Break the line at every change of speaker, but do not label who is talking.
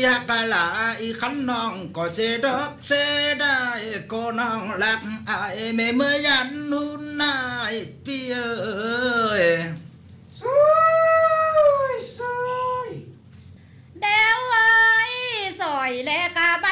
ฮักกะลาอีขันน้องก็เสดอกเสได้ก็น้องหลักอายไม่เมื่อยันหุ่นนายเปีย